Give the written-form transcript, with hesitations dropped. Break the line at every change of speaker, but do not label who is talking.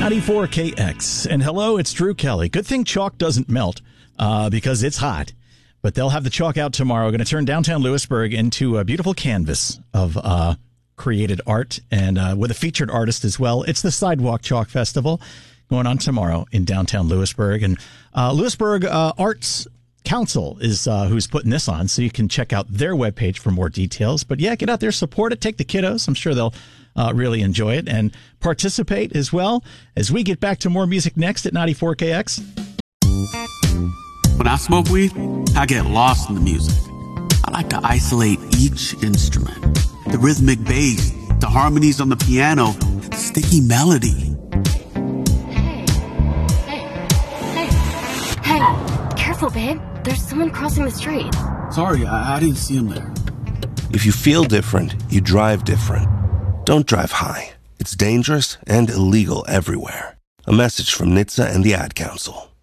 94KX. And hello, it's Drew Kelly. Good thing chalk doesn't melt because it's hot. But they'll have the chalk out tomorrow. Going to turn downtown Lewisburg into a beautiful canvas of created art and with a featured artist as well. It's the Sidewalk Chalk Festival going on tomorrow in downtown Lewisburg. And Lewisburg Arts Council is who's putting this on, so you can check out their webpage for more details. But yeah, get out there, support it, take the kiddos. I'm sure they'll really enjoy it and participate as well as we get back to more music next at 94KX.
When I smoke weed, I get lost in the music. I like to isolate each instrument. The rhythmic bass, the harmonies on the piano, the sticky melody.
Hey, careful, babe. There's someone crossing the street.
Sorry, I didn't see him there.
If you feel different, you drive different. Don't drive high. It's dangerous and illegal everywhere. A message from NHTSA and the Ad Council.